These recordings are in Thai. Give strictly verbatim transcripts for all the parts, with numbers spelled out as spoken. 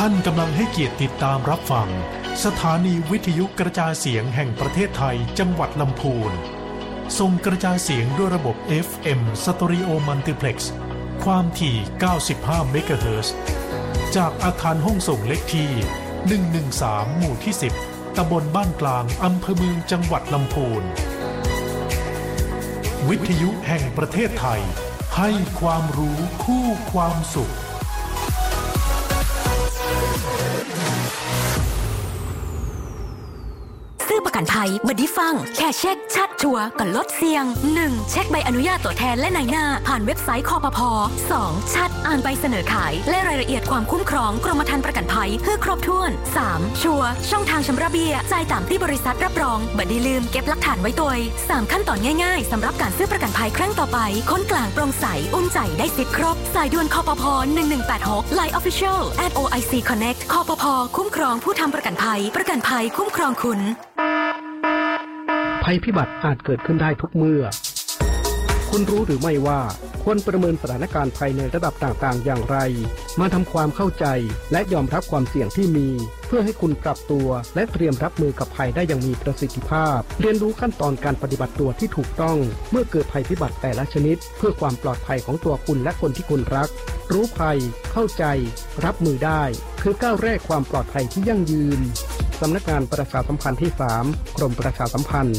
ท่านกำลังให้เกียรติติดตามรับฟังสถานีวิทยุกระจายเสียงแห่งประเทศไทยจังหวัดลำพูนส่งกระจายเสียงด้วยระบบ เอฟ เอ็ม Stereo Multiplex ความถี่ เก้าสิบห้า เมกะเฮิรตซ์ จากอาคารห้องส่งเล็กที่ หนึ่งหนึ่งสาม หมู่ที่ สิบ ตำบลบ้านกลางอำเภอเมืองจังหวัดลำพูนวิทยุแห่งประเทศไทยให้ความรู้คู่ความสุขซื้อประกันภัยบัดดี้ฟังแค่เช็คชัดชัวร์ก่อนลดเสี่ยง หนึ่ง เช็คใบอนุญาตตัวแทนและนายหน้าผ่านเว็บไซต์คปภ สอง ชัดอ่านใบเสนอขายและรายละเอียดความคุ้มครองกรมธรรม์ประกันภัยเพื่อครบถ้วน สาม ชัวร์ช่องทางชำระเบี้ยจ่ายตามที่บริษัทรับรองบัดดี้ลืมเก็บหลักฐานไว้ตัว สาม ขั้นตอนง่ายๆสำหรับการซื้อประกันภัยครั้งต่อไปค้นกลางโปร่งใสอุ้มใจได้สิทธิ์ครบสายด่วนคปภ หนึ่งหนึ่งแปดหก Line Official แอท โอ ไอ ซี Connect คปภคุ้มครองผู้ทำประกันภัยประกันภัยคุ้มครองคุณภัยพิบัติอาจเกิดขึ้นได้ทุกเมื่อคุณรู้หรือไม่ว่าควรประเมินสถานการณ์ภัยในระดับต่างๆอย่างไรมาทำความเข้าใจและยอมรับความเสี่ยงที่มีเพื่อให้คุณปรับตัวและเตรียมรับมือกับภัยได้อย่างมีประสิทธิภาพเรียนรู้ขั้นตอนการปฏิบัติตัวที่ถูกต้องเมื่อเกิดภัยพิบัติแต่ละชนิดเพื่อความปลอดภัยของตัวคุณและคนที่คุณรักรู้ภัยเข้าใจรับมือได้คือก้าวแรกความปลอดภัยที่ยั่งยืนสำนักงานประชาสัมพันธ์ที่สามกรมประชาสัมพันธ์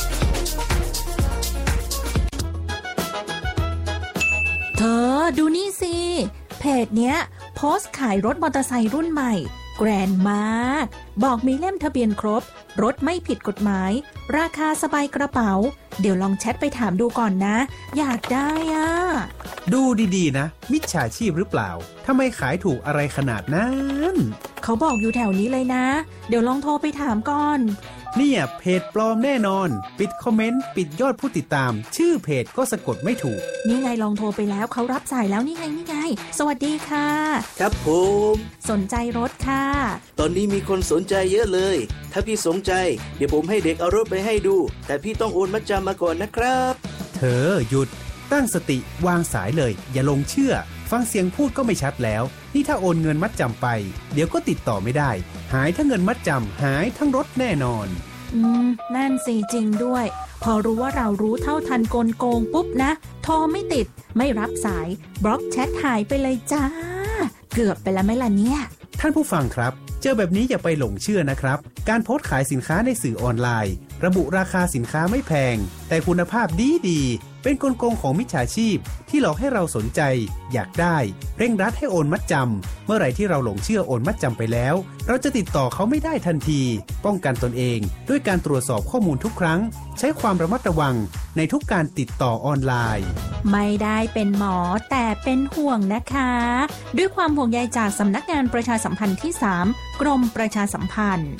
เธอดูนี่สิเพจเนี้ยโพสต์ขายรถมอเตอร์ไซค์รุ่นใหม่แกรนด์มากบอกมีเล่มทะเบียนครบรถไม่ผิดกฎหมายราคาสบายกระเป๋าเดี๋ยวลองแชทไปถามดูก่อนนะอยากได้อ่ะดูดีๆนะมิจฉาชีพหรือเปล่าทำไมขายถูกอะไรขนาดนั้นเขาบอกอยู่แถวนี้เลยนะเดี๋ยวลองโทรไปถามก่อนเนี่ยเพจปลอมแน่นอนปิดคอมเมนต์ปิดยอดผู้ติดตามชื่อเพจก็สะกดไม่ถูกนี่ไงลองโทรไปแล้วเขารับสายแล้วนี่ไงนี่ไงสวัสดีค่ะครับผมสนใจรถค่ะตอนนี้มีคนสนใจเยอะเลยถ้าพี่สนใจเดี๋ยวผมให้เด็กเอารถไปให้ดูแต่พี่ต้องโอนมัดจำมาก่อนนะครับเธอหยุดตั้งสติวางสายเลยอย่าลงเชื่อฟังเสียงพูดก็ไม่ชัดแล้วนี่ถ้าโอนเงินมัดจำไปเดี๋ยวก็ติดต่อไม่ได้หายทั้งเงินมัดจำหายทั้งรถแน่นอนอืมนั่นสิจริงด้วยพอรู้ว่าเรารู้เท่าทันกลโกงปุ๊บนะโทรไม่ติดไม่รับสายบล็อกแชทหายไปเลยจ้าเกือบไปแล้วไหมล่ะเนี่ยท่านผู้ฟังครับเจอแบบนี้อย่าไปหลงเชื่อนะครับการโพสต์ขายสินค้าในสื่อออนไลน์ระบุราคาสินค้าไม่แพงแต่คุณภาพดีดีเป็นกลโกงของมิจฉาชีพที่หลอกให้เราสนใจอยากได้เร่งรัดให้โอนมัดจำเมื่อไหร่ที่เราหลงเชื่อโอนมัดจำไปแล้วเราจะติดต่อเขาไม่ได้ทันทีป้องกันตนเองด้วยการตรวจสอบข้อมูลทุกครั้งใช้ความระมัดระวังในทุกการติดต่อออนไลน์ไม่ได้เป็นหมอแต่เป็นห่วงนะคะด้วยความห่วงใยจากสำนักงานประชาสัมพันธ์ที่สามกรมประชาสัมพันธ์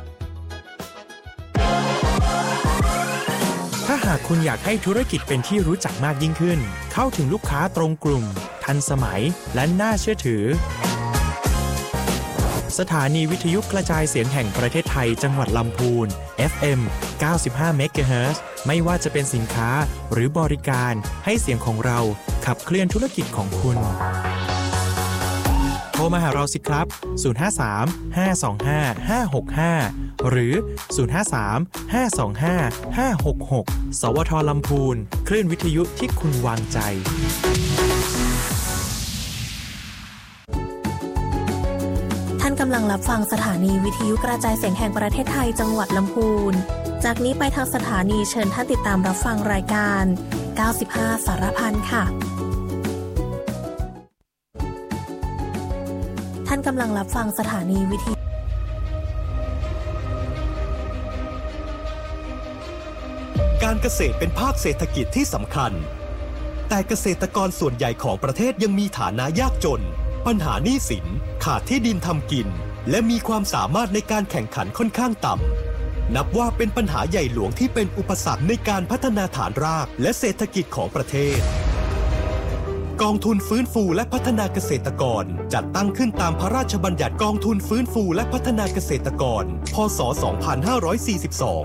ถ้าหากคุณอยากให้ธุรกิจเป็นที่รู้จักมากยิ่งขึ้นเข้าถึงลูกค้าตรงกลุ่มทันสมัยและน่าเชื่อถือสถานีวิทยุกระจายเสียงแห่งประเทศไทยจังหวัดลำพูน เอฟ เอ็ม เก้าสิบห้า เมกะเฮิรตซ์ ไม่ว่าจะเป็นสินค้าหรือบริการให้เสียงของเราขับเคลื่อนธุรกิจของคุณโทรมาหาเราสิครับศูนย์ ห้า สาม ห้า สอง ห้า ห้า หก ห้าหรือศูนย์ ห้า สาม ห้า สอง ห้า ห้า หก หกสวทลำพูนคลื่นวิทยุที่คุณวางใจท่านกำลังรับฟังสถานีวิทยุกระจายเสียงแห่งประเทศไทยจังหวัดลำพูนจากนี้ไปทางสถานีเชิญท่านติดตามรับฟังรายการเก้าสิบห้าสารพันค่ะท่านกำลังรับฟังสถานีวิทยุการเกษตรเป็นภาคเศรษฐกิจที่สำคัญแต่เกษตรกรส่วนใหญ่ของประเทศยังมีฐานะยากจนปัญหาหนี้สินขาดที่ดินทำกินและมีความสามารถในการแข่งขันค่อนข้างต่ำนับว่าเป็นปัญหาใหญ่หลวงที่เป็นอุปสรรคในการพัฒนาฐานรากและเศรษฐกิจของประเทศกองทุนฟื้นฟูและพัฒนาเกษตรกรจัดตั้งขึ้นตามพระราชบัญญัติกองทุนฟื้นฟูและพัฒนาเกษตรกรพ.ศ. สองพันห้าร้อยสี่สิบสอง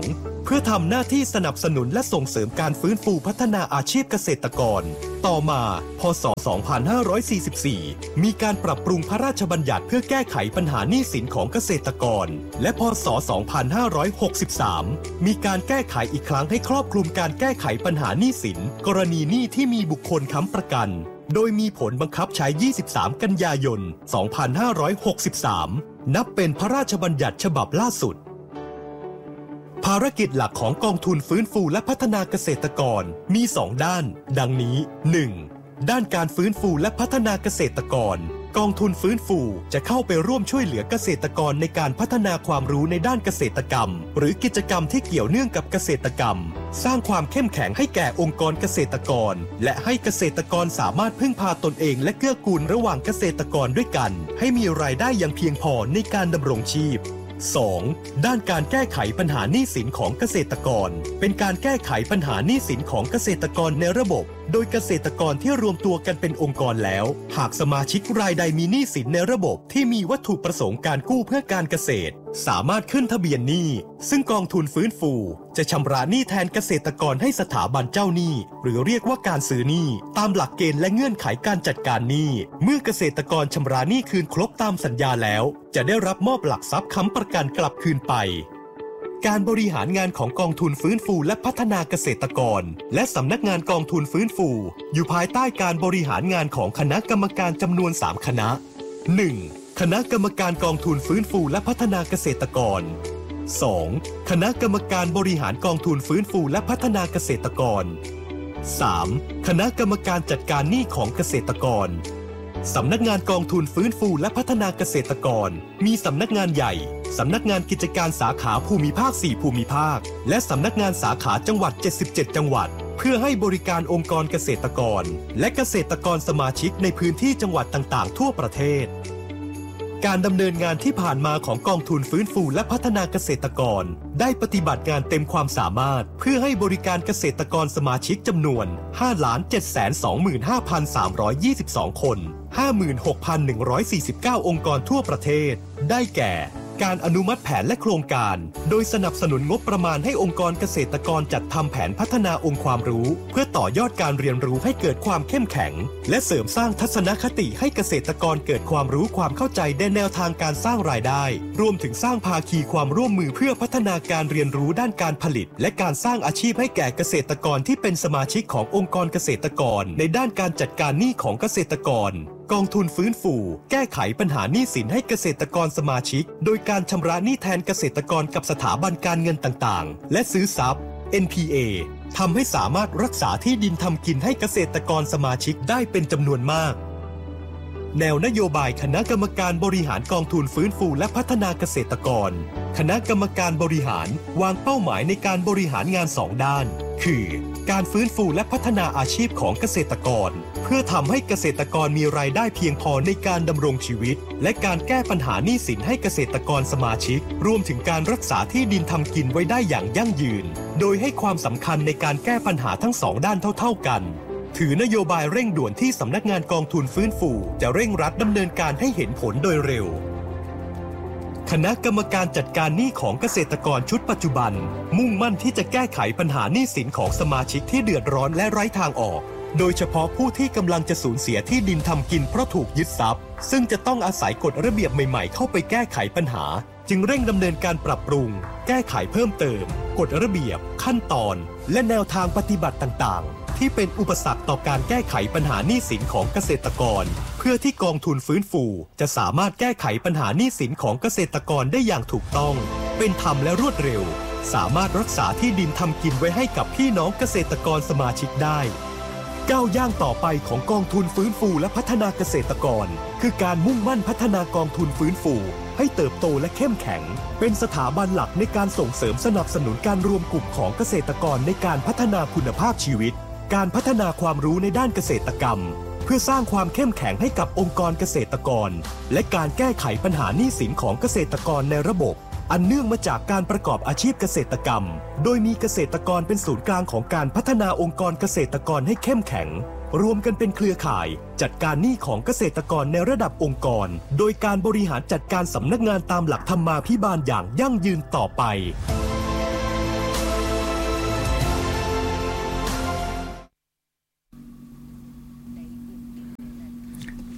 เพื่อทำหน้าที่สนับสนุนและส่งเสริมการฟื้นฟูพัฒนาอาชีพเกษตรกรต่อมาพ.ศ. สองพันห้าร้อยสี่สิบสี่มีการปรับปรุงพระราชบัญญัติเพื่อแก้ไขปัญหาหนี้สินของเกษตรกรและพ.ศ. สองพันห้าร้อยหกสิบสามมีการแก้ไขอีกครั้งให้ครอบคลุมการแก้ไขปัญหาหนี้สินกรณีหนี้ที่มีบุคคลค้ำประกันโดยมีผลบังคับใช้ ยี่สิบสาม กันยายน สองพันห้าร้อยหกสิบสาม นับเป็นพระราชบัญญัติฉบับล่าสุดภารกิจหลักของกองทุนฟื้นฟูและพัฒนาเกษตรกรมีสองด้านดังนี้ หนึ่ง ด้านการฟื้นฟูและพัฒนาเกษตรกรกองทุนฟื้นฟูจะเข้าไปร่วมช่วยเหลือเกษตรกรในการพัฒนาความรู้ในด้านเกษตรกรรมหรือกิจกรรมที่เกี่ยวเนื่องกับเกษตรกรรมสร้างความเข้มแข็งให้แก่องค์กรเกษตรกรและให้เกษตรกรสามารถพึ่งพาตนเองและเกื้อกูลระหว่างเกษตรกรด้วยกันให้มีรายได้อย่างเพียงพอในการดำรงชีพสอง ด้านการแก้ไขปัญหาหนี้สินของเกษตรกรเป็นการแก้ไขปัญหาหนี้สินของเกษตรกรในระบบโดยเกษตรกรที่รวมตัวกันเป็นองค์กรแล้วหากสมาชิกรายใดมีหนี้สินในระบบที่มีวัตถุประสงค์การกู้เพื่อการเกษตรสามารถขึ้นทะเบียนหนี้ซึ่งกองทุนฟื้นฟูจะชำระหนี้แทนเกษตรกรให้สถาบันเจ้าหนี้หรือเรียกว่าการซื้อหนี้ตามหลักเกณฑ์และเงื่อนไขการจัดการหนี้เมื่อเกษตรกรชำระหนี้คืนครบตามสัญญาแล้วจะได้รับมอบหลักทรัพย์ค้ำประกันกลับคืนไปการบริหารงานของกองทุนฟื้นฟูและพัฒนาเกษตรกรและสำนักงานกองทุนฟื้นฟูอยู่ภายใต้การบริหารงานของคณะกรรมการจำนวนสามคณะ หนึ่ง คณะกรรมการกองทุนฟื้นฟูและพัฒนาเกษตรกร สอง คณะกรรมการบริหารกองทุนฟื้นฟูและพัฒนาเกษตรกร สาม คณะกรรมการจัดการหนี้ของเกษตรกรสำนักงานกองทุนฟื้นฟูและพัฒนาเกษตรกรมีสำนักงานใหญ่สำนักงานกิจการสาขาภูมิภาคสี่ภูมิภาคและสำนักงานสาขาจังหวัดเจ็ดสิบเจ็ดจังหวัดเพื่อให้บริการองค์กรเกษตรกรและเกษตรกรสมาชิกในพื้นที่จังหวัดต่างๆทั่วประเทศการดำเนินงานที่ผ่านมาของกองทุนฟื้นฟูและพัฒนาเกษตรกรได้ปฏิบัติงานเต็มความสามารถเพื่อให้บริการเกษตรกรสมาชิกจำนวน ห้าล้านเจ็ดแสนสองหมื่นห้าพันสามร้อยยี่สิบสอง คน ห้าหมื่นหกพันหนึ่งร้อยสี่สิบเก้า องค์กรทั่วประเทศได้แก่การอนุมัติแผนและโครงการโดยสนับสนุนงบประมาณให้องค์กรเกษตรกรจัดทำแผนพัฒนาองค์ความรู้เพื่อต่อยอดการเรียนรู้ให้เกิดความเข้มแข็งและเสริมสร้างทัศนคติให้เกษตรกรเกิดความรู้ความเข้าใจในแนวทางการสร้างรายได้รวมถึงสร้างภาคีความร่วมมือเพื่อพัฒนาการเรียนรู้ด้านการผลิตและการสร้างอาชีพให้แก่เกษตรกรที่เป็นสมาชิกขององค์กรเกษตรกรในด้านการจัดการหนี้ของเกษตรกรกองทุนฟื้นฟูแก้ไขปัญหาหนี้สินให้เกษตรกรสมาชิกโดยการชำระหนี้แทนเกษตรกรกับสถาบันการเงินต่างๆและซื้อทรัพย์ เอ็น พี เอ ทำให้สามารถรักษาที่ดินทำกินให้เกษตรกรสมาชิกได้เป็นจำนวนมากแนวนโยบายคณะกรรมการบริหารกองทุนฟื้นฟูและพัฒนาเกษตรกรคณะกรรมการบริหารวางเป้าหมายในการบริหารงานสองด้านคือการฟื้นฟูและพัฒนาอาชีพของเกษตรกรเพื่อทำให้เกษตรกรมีรายได้เพียงพอในการดำรงชีวิตและการแก้ปัญหาหนี้สินให้เกษตรกรสมาชิกรวมถึงการรักษาที่ดินทำกินไว้ได้อย่างยั่งยืนโดยให้ความสำคัญในการแก้ปัญหาทั้งสองด้านเท่าๆกันถือนโยบายเร่งด่วนที่สำนักงานกองทุนฟื้นฟูจะเร่งรัดดำเนินการให้เห็นผลโดยเร็วคณะกรรมการจัดการหนี้ของเกษตรกรชุดปัจจุบันมุ่งมั่นที่จะแก้ไขปัญหาหนี้สินของสมาชิกที่เดือดร้อนและไร้ทางออกโดยเฉพาะผู้ที่กำลังจะสูญเสียที่ดินทำกินเพราะถูกยึดทรัพย์ซึ่งจะต้องอาศัยกฎระเบียบใหม่ๆเข้าไปแก้ไขปัญหาจึงเร่งดำเนินการปรับปรุงแก้ไขเพิ่มเติมกฎระเบียบขั้นตอนและแนวทางปฏิบัติต่างๆที่เป็นอุปสรรคต่อการแก้ไขปัญหาหนี้สินของเกษตรกรเพื่อที่กองทุนฟื้นฟูจะสามารถแก้ไขปัญหาหนี้สินของเกษตรกรได้อย่างถูกต้องเป็นธรรมและรวดเร็วสามารถรักษาที่ดินทำกินไว้ให้กับพี่น้องเกษตรกรสมาชิกได้ก้าวย่างต่อไปของกองทุนฟื้นฟูและพัฒนาเกษตรกรคือการมุ่งมั่นพัฒนากองทุนฟื้นฟูให้เติบโตและเข้มแข็งเป็นสถาบันหลักในการส่งเสริมสนับสนุนการรวมกลุ่มของเกษตรกรในการพัฒนาคุณภาพชีวิตการพัฒนาความรู้ในด้านเกษตรกรรมเพื่อสร้างความเข้มแข็งให้กับองค์กรเกษตรกรและการแก้ไขปัญหาหนี้สินของเกษตรกรในระบบอันเนื่องมาจากการประกอบอาชีพเกษตรกรรมโดยมีเกษตรกรเป็นศูนย์กลางของการพัฒนาองค์กรเกษตรกรให้เข้มแข็งรวมกันเป็นเครือข่ายจัดการหนี้ของเกษตรกรในระดับองค์กรโดยการบริหารจัดการสำนักงานตามหลักธรรมาภิบาลอย่างยั่งยืนต่อไป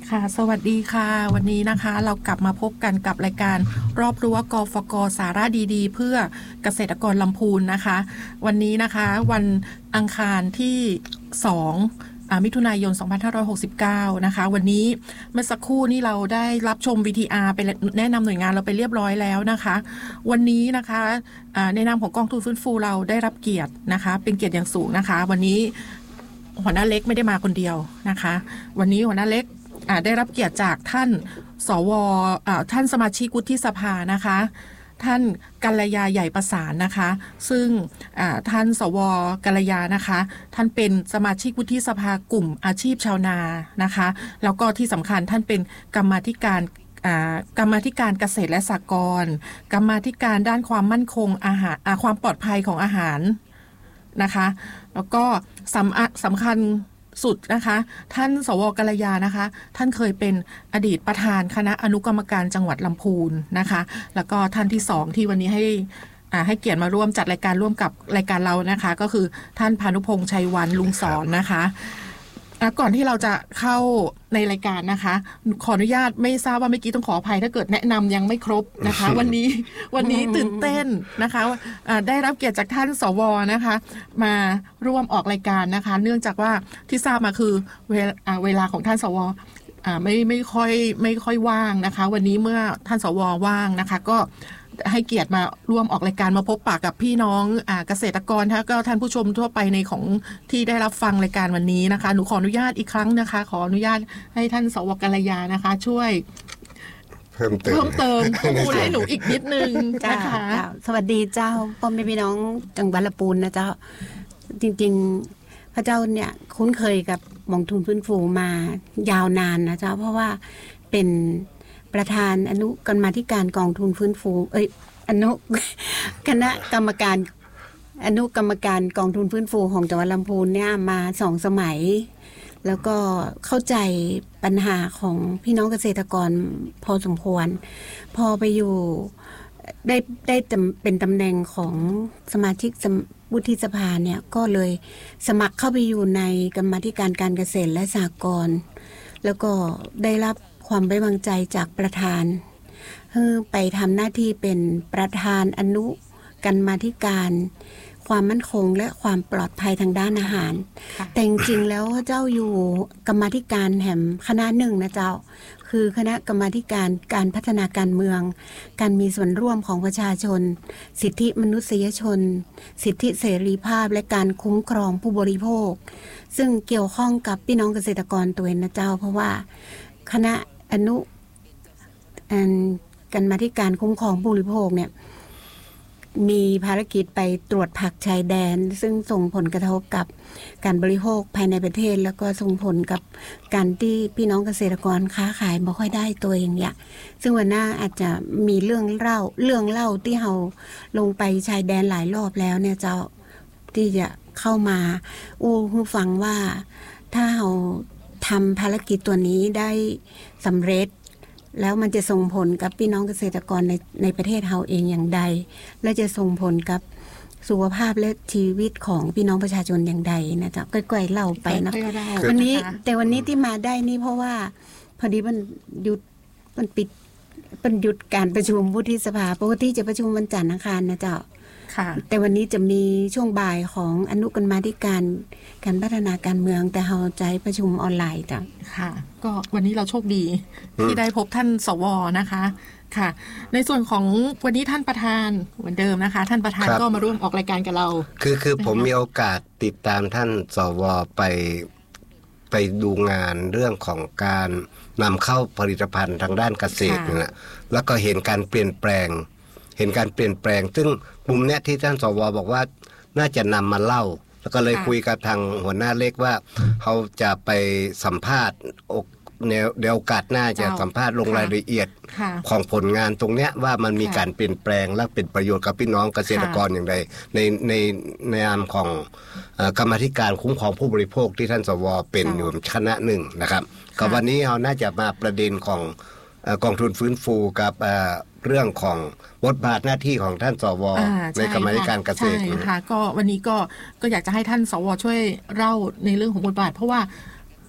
ค่ะสวัสดีค่ะวันนี้นะคะเรากลับมาพบกันกับรายการรอบรั้วกฟก.สาระดีๆเพื่อเกษตรกรลำพูนนะคะวันนี้นะคะวันอังคารที่สองมิถุนายนสองพันห้าร้อยหกสิบเก้านะคะวันนี้เมื่อสักครู่นี้เราได้รับชม วี ที อาร์ ไปแนะนำหน่วยงานเราไปเรียบร้อยแล้วนะคะวันนี้นะคะในนามของกองทุนฟื้นฟูเราได้รับเกียรตินะคะเป็นเกียรติอย่างสูงนะคะวันนี้หัวหน้าเล็กไม่ได้มาคนเดียวนะคะวันนี้หัวหน้าเล็กได้รับเกียรติจากท่านสวท่านสมาชิกวุฒิสภานะคะท่านกัลยาใหญ่ประสานนะคะซึ่งท่านสวกัลยานะคะท่านเป็นสมาชิกวุฒิสภากลุ่มอาชีพชาวนานะคะแล้วก็ที่สำคัญท่านเป็นกรรมาธิการกรรมาธิการเกษตรและสหกรณ์กรรมาธิการด้านความมั่นคงอาหารความปลอดภัยของอาหารนะคะแล้วก็สำสำคัญสุดนะคะท่านสวกัลยานะคะท่านเคยเป็นอดีตประธานคณะอนุกรรมการจังหวัดลำพูนนะคะแล้วก็ท่านที่สองที่วันนี้ให้ให้เกียรติมาร่วมจัดรายการร่วมกับรายการเรานะคะก็คือท่านพานุพงษ์ชัยวันลุงสอนนะคะก่อนที่เราจะเข้าในรายการนะคะขออนุญาตไม่ทราบว่าเมื่อกี้ต้องขออภัยถ้าเกิดแนะนำยังไม่ครบนะคะ วันนี้วันนี้ตื่นเต้นนะคะได้รับเกียรติจากท่านสวนะคะมาร่วมออกรายการนะคะเนื่องจากว่าที่ทราบมาคือเวลาเวลาของท่านสวไม่ไม่ค่อยไม่ค่อยว่างนะคะวันนี้เมื่อท่านสวว่างนะคะก็ให้เกียรติมาร่วมออกรายการมาพบปะกับพี่น้องอ่าเกษตรกรแล้วก็ท่านผู้ชมทั่วไปในของที่ได้รับฟังรายการวันนี้นะคะหนูขออนุญาตอีกครั้งนะคะขออนุญาตให้ท่านสวกัลยานะคะช่วยเพิ่มเติมเพิ่มเติมข้อมูลให้หนูอีกนิดนึงนะคะสวัสดีเจ้าพ่อแม่พี่น้องจังหวัดลำพูนนะเจ้าจริงๆพระเจ้าเนี่ยคุ้นเคยกับกองทุนฟื้นฟูมายาวนานนะเจ้าเพราะว่าเป็นประธานอนุกรรมาธิการกองทุนฟื้นฟูเอ้ยอนุคณะกรรมการอนุกรรมการกองทุนฟื้นฟูของจังหวัดลำพูนเนี่ยมาสองสมัยแล้วก็เข้าใจปัญหาของพี่น้องเกษตรกรพอสมควรพอไปอยู่ได้ได้เป็นตำแหน่งของสมาชิกวุฒิสภาเนี่ยก็เลยสมัครเข้าไปอยู่ในกรรมาธิการการเกษตรและสหกรณ์แล้วก็ได้รับความไว้วางใจจากประธานไปทำหน้าที่เป็นประธานอนุกรรมาธิการความมั่นคงและความปลอดภัยทางด้านอาหารแต่จริงๆแล้วเจ้าอยู่กรรมาธิการแห่งคณะหนึ่งนะเจ้าคือคณะกรรมาธิการการพัฒนาการเมืองการมีส่วนร่วมของประชาชนสิทธิมนุษยชนสิทธิเสรีภาพและการคุ้มครองผู้บริโภคซึ่งเกี่ยวข้องกับพี่น้องเกษตรกรตัวเองนะเจ้าเพราะว่าคณะอนุกรรมาธิการคุ้มครองผู้บริโภคเนี่ยมีภารกิจไปตรวจผักชายแดนซึ่งส่งผลกระทบกับการบริโภคภายในประเทศแล้วก็ส่งผลกับการที่พี่น้องเกษตรกรค้าขายไม่ค่อยได้ตัวเองเนี่ยซึ่งวันหน้าอาจจะมีเรื่องเล่าเรื่องเล่าที่เราลงไปชายแดนหลายรอบแล้วเนี่ยเจ้าที่จะเข้ามาอู้หูฟังว่าถ้าเราทำภารกิจตัวนี้ได้สำเร็จแล้วมันจะส่งผลกับพี่น้องเกษตรกรในในประเทศเราเองอย่างใดและจะส่งผลกับสุขภาพและชีวิตของพี่น้องประชาชนอย่างใดนะจ๊ะก้อยๆเล่าไปนะวันนี้แต่วันนี้ที่มาได้นี่เพราะว่าพอดีมันหยุดมันปิดมันหยุดการประชุมวุฒิสภาปกติจะประชุมวันจันทร์อังคารนะจ๊ะแต่วันนี้จะมีช่วงบ่ายของอนุกรรมาธิการการพัฒนาการเมืองแต่เราใจประชุมออนไลน์จ้ะค่ะก็วันนี้เราโชคดีที่ได้พบท่านสวนะคะค่ะในส่วนของวันนี้ท่านประธานเหมือนเดิมนะคะท่านประธานก็มาร่วมออกรายการกับเราคือคือผมมีโอกาสติดตามท่านสวไปไปดูงานเรื่องของการนำเข้าผลิตภัณฑ์ทางด้านเกษตรนะแล้วก็เห็นการเปลี่ยนแปลงเห็นการเปลี่ยนแปลงซึ่งมุมเนี้ยที่ท่านสวบอกว่าน่าจะนำมาเล่าแล้วก็เลยคุยกับทางหัวหน้าเล็กว่าเขาจะไปสัมภาษณ์เดี๋ยวโอกาสหน้าจะสัมภาษณ์ลงรายละเอียดของผลงานตรงเนี้ยว่ามันมีการเปลี่ยนแปลงและเป็นประโยชน์กับพี่น้องเกษตรกรอย่างไรในในในนามของกรรมาธิการคุ้มครองผู้บริโภคที่ท่านสวเป็นอยู่คณะหนึ่งนะครับก็วันนี้เราน่าจะมาประเด็นของกองทุนฟื้นฟูกับเรื่องของบทบาทหน้าที่ของท่านสวในกรรมาธิการเกษตรค่ะก็วันนี้ก็ก็อยากจะให้ท่านสวช่วยเล่าในเรื่องของบทบาทเพราะว่า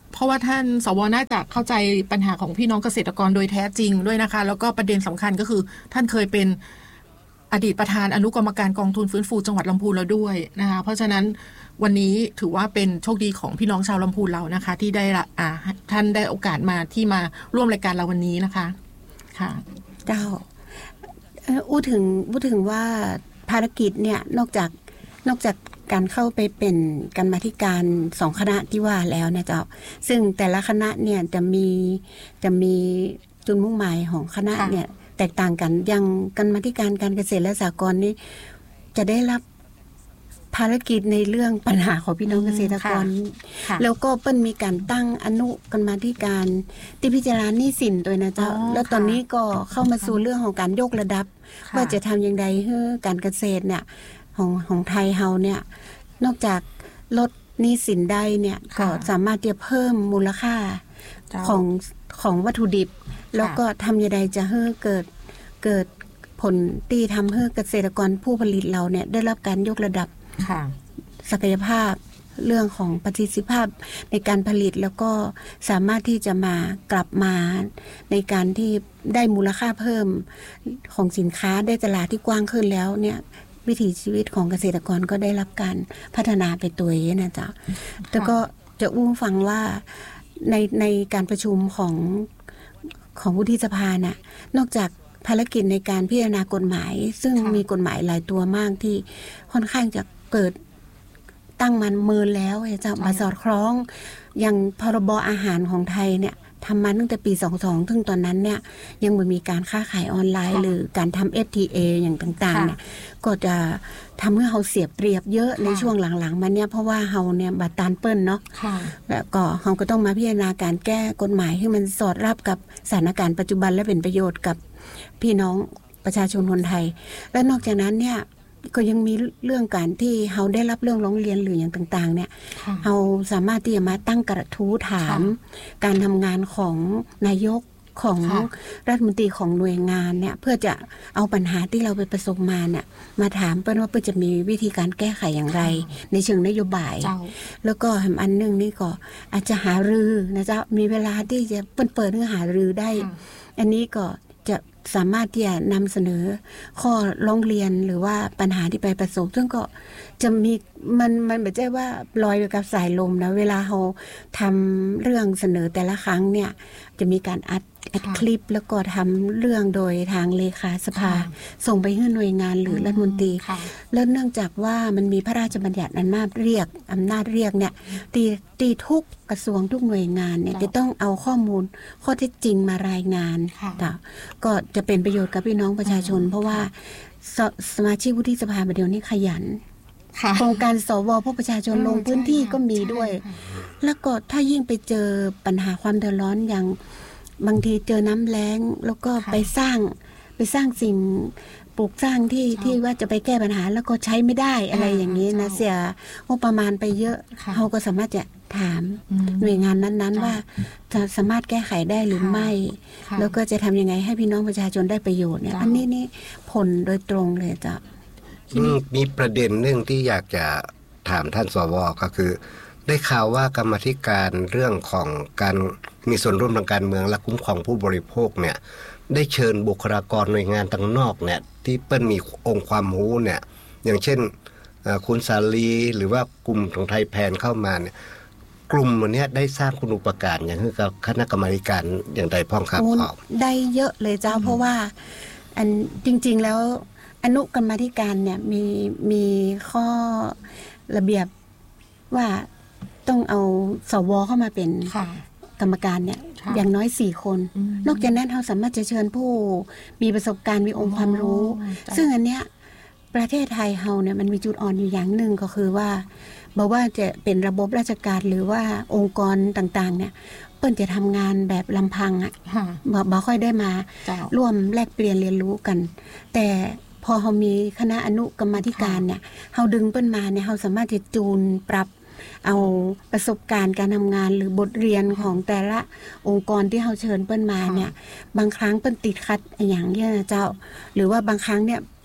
เพราะว่าท่านสวน่าจะเข้าใจปัญหาของพี่น้องเกษตรกรโดยแท้จริงด้วยนะคะแล้วก็ประเด็นสำคัญก็คือท่านเคยเป็นอดีตประธานอนุกรรมการกองทุนฟื้นฟูจังหวัดลำพูนแล้วด้วยนะคะเพราะฉะนั้นวันนี้ถือว่าเป็นโชคดีของพี่น้องชาวลำพูนเรานะคะที่ได้อ่าท่านได้โอกาสมาที่มาร่วมรายการเราวันนี้นะคะค่ะเจ้าอู้ถึงอู้ถึงว่าภารกิจเนี่ยนอกจากนอกจากการเข้าไปเป็นกรรมาธิการสองคณะที่ว่าแล้วนะเจ้าซึ่งแต่ละคณะเนี่ยจะมีจะมีจุดมุ่งหมายของคณะเนี่ยแตกต่างกันอย่างกรรมาธิการการเกษตรและสหกรณ์นี้จะได้รับภารกิจในเรื่องปัญหาของพี่น้องเกษตรกรแล้วก็เปิ้ลมีการตั้งอนุกรรมาธิการที่พิจารณาหนี้สินโดยนะเจ้าแล้วตอนนี้ก็เข้ามาสู่เรื่องของการยกระดับว่าจะทำอย่างไรให้การเกษตรเนี่ยของของไทยเฮาเนี่ยนอกจากลดหนี้สินได้เนี่ยก็สามารถจะเพิ่มมูลค่าของของวัตถุดิบแล้วก็ทำอย่างไรจะให้เกิดเกิดผลที่ทำให้เกษตรกรผู้ผลิตเราเนี่ยได้รับการยกระดับศักยภาพเรื่องของประสิทธิภาพในการผลิตแล้วก็สามารถที่จะมากลับมาในการที่ได้มูลค่าเพิ่มของสินค้าได้ตลาดที่กว้างขึ้นแล้วเนี่ยวิถีชีวิตของเกษตรกรก็ได้รับการพัฒนาไปตัวเองนะจ๊ะแต่ก็จะอู้ฟังว่าในในการประชุมของของวุฒิสภาน่ะนอกจากภารกิจในการพิจารณากฎหมายซึ่งมีกฎหมายหลายตัวมากที่ค่อนข้างจะเกิดตั้งมันเมินแล้วจะมาสอดคล้องอย่างพรบอาหารของไทยเนี่ยทำมาตั้งแต่ปีสองพันสองถึงตอนนั้นเนี่ยยังไม่มีการค้าขายออนไลน์หรือการทำ เอฟ ที เอ อย่างต่างๆเนี่ยก็จะทำให้เราเสียเปรียบเยอะในช่วงหลังๆมาเนี่ยเพราะว่าเราเนี่ยบัตรตานเปิ้ลเนาะแล้วก็เราก็ต้องมาพิจารณาการแก้กฎหมายให้มันสอดรับกับสถานการณ์ปัจจุบันและเป็นประโยชน์กับพี่น้องประชาชนคนไทยและนอกจากนั้นเนี่ยก็ยังมีเรื่องการที่เราได้รับเรื่องร้องเรียนหรืออย่างต่างๆเนี่ยเราสามารถที่จะมาตั้งกระทู้ถามการทำงานของนายกของรัฐมนตรีของหน่วยงานเนี่ยเพื่อจะเอาปัญหาที่เราไปประสบมาเนี่ยมาถามเปิ้ลว่าเปิ้ลจะมีวิธีการแก้ไขอย่างไรในเชิงนโยบายแล้วก็ทำอันนึงนี่ก็อาจจะหารือนะจ๊ะมีเวลาที่จะเปิ้ลเปิดเรื่องหารือได้อันนี้ก็จะสามารถที่จะนำเสนอข้อร้องเรียนหรือว่าปัญหาที่ไปประสบซึ่งก็จะมีมันมันไม่ใช่ว่าลอยไปกับสายลมนะเวลาเราทำเรื่องเสนอแต่ละครั้งเนี่ยจะมีการอัดอัดคลิปแล้วก็ทำเรื่องโดยทางเลขาสภาส่งไปให้หน่วยงานหรือรัฐมนตรีแล้วเนื่องจากว่ามันมีพระราชบัญญัติอำนาจเรียกอำนาจเรียกเนี่ยตีตีทุกกระทรวงทุกหน่วยงานเนี่ยจะต้องเอาข้อมูลข้อเท็จจริงมารายงานก็จะเป็นประโยชน์กับพี่น้องประชาชนเพราะว่าส, สมาชิกวุฒิสภาเดี๋ยวนี้ขยันโครงการสวพวกประชาชนลงพื้นที่ก็มีด้วยแล้วก็ถ้ายิ่งไปเจอปัญหาความเดือดร้อนอย่างบางทีเจอน้ำแล้งแล้วก็ไปสร้างไปสร้างสิ่งปลูกสร้างที่ที่ว่าจะไปแก้ปัญหาแล้วก็ใช้ไม่ได้อะไรอย่างนี้นะเสียงบประมาณไปเยอะเขาก็สามารถจะถามหน่วยงานนั้นๆว่าจะสามารถแก้ไขได้หรือไม่แล้วก็จะทำยังไงให้พี่น้องประชาชนได้ประโยชน์เนี่ยอันนี้นี่ผลโดยตรงเลยจ้ะมีประเด็นหนึ่งที่อยากจะถามท่านสวก็คือได้ข่าวว่ากรรมาธิการเรื่องของการมีส่วนร่วมทางการเมืองและคุ้มครองผู้บริโภคเนี่ยได้เชิญบุคลากรหน่วยงานต่างนอกเนี่ยที่เปิ้ลมีองค์ความรู้เนี่ยอย่างเช่นคุณสาลีหรือว่ากลุ่มของไทยแพนเข้ามาเนี่ยกลุ่มวันนี้ได้สร้างคุณูปการอย่างคือกับคณะกรรมาการอย่างใดพ้องครับขอบได้เยอะเลยเจ้าเพราะว่าอันจริงๆแล้วอนุกรรมาธิการเนี่ยมีมีข้อระเบียบว่าต้องเอาสวเข้ามาเป็นกรรมการเนี่ยอย่างน้อยสี่คนนอกจากนั้นเราสามารถจะเชิญผู้มีประสบการณ์มีองค์ความรู้ซึ่งอันเนี้ยประเทศไทยเฮาเนี่ยมันมีจุดอ่อนอยู่อย่างหนึ่งก็คือว่าบอกว่าจะเป็นระบบราชการหรือว่าองค์กรต่างๆเนี่ยเปิ้นจะทำงานแบบลำพังอ่ะบ่ค่อยได้มาร่วมแลกเปลี่ยนเรียนรู้กันแต่พอเรามีคณะอนุกรรมาธิการเนี่ยเราดึงเปิ้นมาเนี่ยเราสามารถจะจูนปรับเอาประสบการณ์การทำงานหรือบทเรียนของแต่ละองค์กรที่เราเชิญเปิ้นมาเนี่ยบางครั้งเปิ้นติดขัดอย่างเงี้ยเจ้าหรือว่าบางครั้งเนี่ย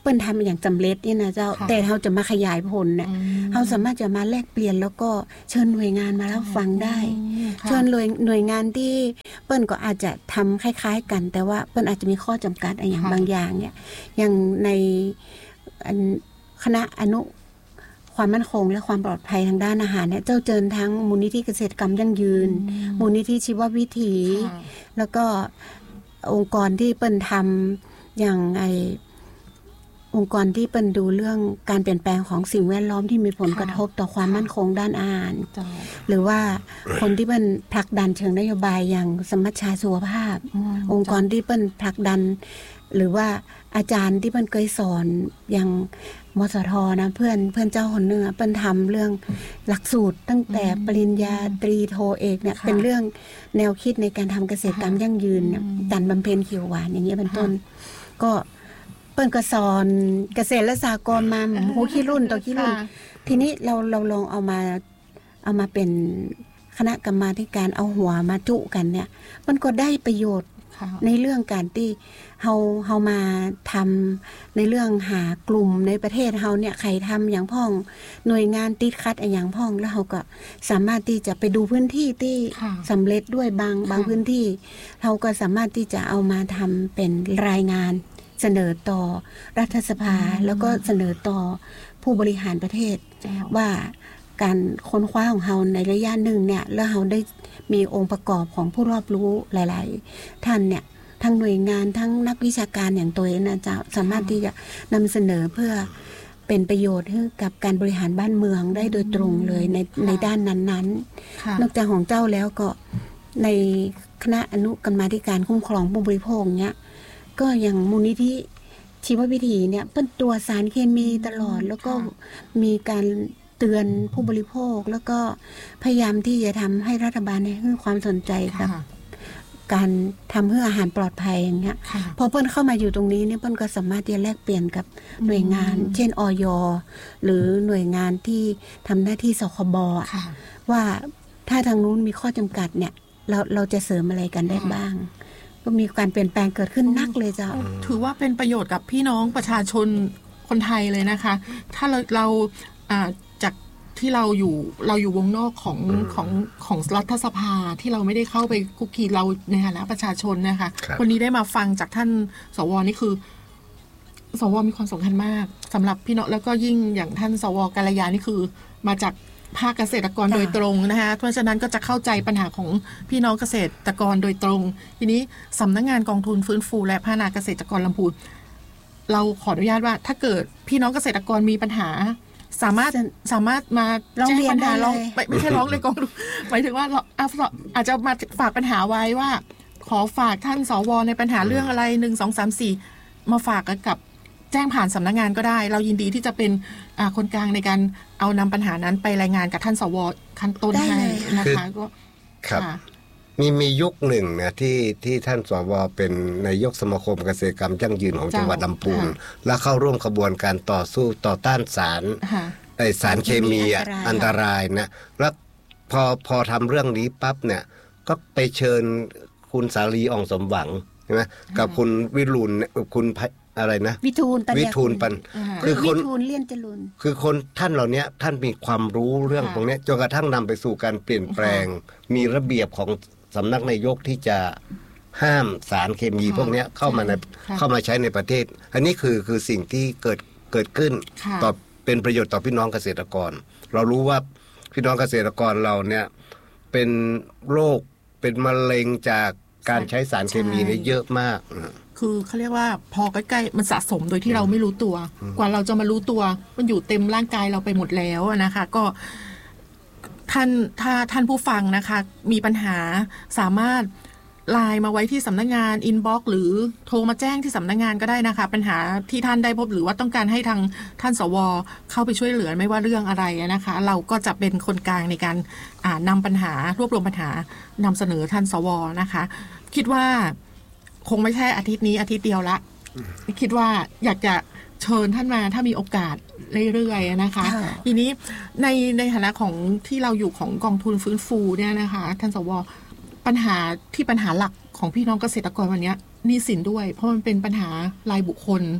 เปิ้นทำอย่างสำเร็จนี่นะเจ้าแต่เราจะมาขยายผลเนี่ยเราสามารถจะมาแลกเปลี่ยนแล้วก็เชิญหน่วยงานมารับฟังได้เชิญหน่วยหน่วยงานที่เปิ้นก็อาจจะทำคล้ายๆกันแต่ว่าเปิ้นอาจจะมีข้อจำกัดอะไรอย่างบางอย่างเนี่ยอย่างในคณะอนุความมั่นคงและความปลอดภัยทางด้านอาหารเนี่ยเจ้าเจิญทั้งมูลนิธิเกษตรกรรมยั่งยืนมูลนิธิชีววิถีแล้วก็องค์กรที่เปิ้นทำอย่างไอองค์กรที่เปิ้นดูเรื่องการเปลี่ยนแปลงของสิ่งแวดล้อมที่มีผลกระทบต่อความมั่นคงด้านอาหารหรือว่าคนที่เปิ้นผลักดันเชิงนโยบายอย่างสมัชชาสุขภาพองค์กรที่เปิ้นผลักดันหรือว่าอาจารย์ที่เปิ้นเคยสอนอย่างมสทนะเพื่อนเพื่อนเจ้าคนเนื้อเปิ้นทำเรื่องหลักสูตรตั้งแต่ปริญญาตรีโทเอกเนี่ยเป็นเรื่องแนวคิดในการทำเกษตรกรรมยั่งยืนการบำเพ็ญเขียวหวานอย่างเงี้ยเป็นต้นก็เปิ้นก็สอนเกษตรและสหกรณ์มาหูขี้รุ่นต่อขี้รุ่นทีนี้เราเราลองเอามาเอามาเป็นคณะกรรมาธิการเอาหัวมาจุกันเนี่ยมันก็ได้ประโยชน์ในเรื่องการที่เฮาเฮามาทำในเรื่องหากลุ่มในประเทศเฮาเนี่ยใครทำอย่างพ่องหน่วยงานติดคัดอย่างพ่องแล้วเฮาก็สามารถที่จะไปดูพื้นที่ที่สำเร็จด้วยบางบางพื้นที่เฮาก็สามารถที่จะเอามาทำเป็นรายงานเสนอต่อรัฐสภาแล้วก็เสนอต่อผู้บริหารประเทศว่าการค้นคว้าของเฮาในระยะหนึ่งเนี่ยแล้วเฮาได้มีองค์ประกอบของผู้รอบรู้หลายๆท่านเนี่ยทั้งหน่วยงานทั้งนักวิชาการอย่างตัวเองนะจะสามารถที่จะนำเสนอเพื่อเป็นประโยชน์ให้กับการบริหารบ้านเมืองได้โดยตรงเลยในในด้านนั้นๆนอกจากของเจ้าแล้วก็ในคณะอนุกรรมาธิการคุ้มครองผู้บริโภคเนี่ยก็อย่างมูลนิธิชีววิถีเนี่ยเป็นตัวสารเคมีตลอดแล้วก็มีการเตือนผู้บริโภคแล้วก็พยายามที่จะทำให้รัฐบาลให้ความสนใจกับการทำเพื่ออาหารปลอดภัยอย่างเงี้ยพอเปิ้ลเข้ามาอยู่ตรงนี้เนี่ยเปิ้ลก็สามารถจะแลกเปลี่ยนกับหน่วยงานเช่นอย.หรือหน่วยงานที่ทำหน้าที่สคบ.ว่าถ้าทางนู้นมีข้อจำกัดเนี่ยเราเราจะเสริมอะไรกันได้บ้างก็มีการเปลี่ยนแปลงเกิดขึ้นนักเลยจ้ะถือว่าเป็นประโยชน์กับพี่น้องประชาชนคนไทยเลยนะคะถ้าเราเราจากที่เราอยู่เราอยู่วงนอกของของของรัฐสภาที่เราไม่ได้เข้าไปคุกคีเราในฐานะประชาชนนะคะวันนี้ได้มาฟังจากท่านสวนี่คือสวมีความสำคัญมากสำหรับพี่น้องแล้วก็ยิ่งอย่างท่านสวกัลยานี่คือมาจากภาคเกษตรกรโดยตรงนะคะเพราะฉะนั้นก็จะเข้าใจปัญหาของพี่น้องเกษตรกรโดยตรงทีนี้สำนักงานกองทุนฟื้นฟูและพัฒนาเกษตรกรลำพูนเราขออนุญาตว่าถ้าเกิดพี่น้องเกษตรกรมีปัญหาสามารถสามารถมาแจ้งปัญหาร้องไม่ไม่ใช่ร้องเลยกองหมายถึงว่าอาจจะมาฝากปัญหาไว้ว่าขอฝากท่านสวในปัญหาเรื่องอะไรหนึ่งสองสามสี่มาฝากกับแจ้งผ่านสำนักงานก็ได้เรายินดีที่จะเป็นคนกลางในการเอานำปัญหานั้นไปรายงานกับท่านสวขั้นต้นให้นะคะก็ครับมีมียุคหนึ่งนะที่ที่ท่านสวเป็นนายกสมาคมเกษตรกรรมยั่งยืนของจังหวัดลำพูนและเข้าร่วมขบวนการต่อสู้ต่อต้านสารไอสารเคมีอันตรายนะแล้วพอพอทำเรื่องนี้ปั๊บเนี่ยก็ไปเชิญคุณสาลีอ่องสมหวังใช่ไหมกับคุณวิรุณคุณอะไรนะวิทูลวิทูลปันคือคนวิทูลเลี่ยนจรุนคือคนท่านเหล่านี้ท่านมีความรู้เรื่องตรงนี้จนกระทั่งนำไปสู่การเปลี่ยนแปลงมีระเบียบของสำนักนายกที่จะห้ามสารเคมีพวกนี้เข้ามาในเข้ามาใช้ในประเทศอันนี้คือคือสิ่งที่เกิดเกิดขึ้นต่อเป็นประโยชน์ต่อพี่น้องเกษตรกรเรารู้ว่าพี่น้องเกษตรกรเราเนี่ยเป็นโรคเป็นมะเร็งจากการใช้สารเคมีนี่เยอะมากคือเขาเรียกว่าพอใกล้ๆมันสะสมโดยที่เราไม่รู้ตัวกว่าเราจะมารู้ตัวมันอยู่เต็มร่างกายเราไปหมดแล้วนะคะก็ท่านถ้าท่านผู้ฟังนะคะมีปัญหาสามารถไลน์มาไว้ที่สำนักงานอินบ็อกซ์หรือโทรมาแจ้งที่สำนักงานก็ได้นะคะปัญหาที่ท่านได้พบหรือว่าต้องการให้ทางท่านสวเข้าไปช่วยเหลือไม่ว่าเรื่องอะไรนะคะเราก็จะเป็นคนกลางในการนำปัญหารวบรวมปัญหานำเสนอท่านสวนะคะคิดว่าคงไม่ใช่อาทิตย์นี้อาทิตย์เดียวละคิดว่าอยากจะเชิญท่านมาถ้ามีโอกาสเรื่อยๆนะคะทีนี้ในในฐานะของที่เราอยู่ของกองทุนฟื้นฟูเนี่ยนะคะท่านสวปัญหาที่ปัญหาหลักของพี่น้องเกษตรกรวันนี้หนี้สินด้วยเพราะมันเป็นปัญหารายบุคคล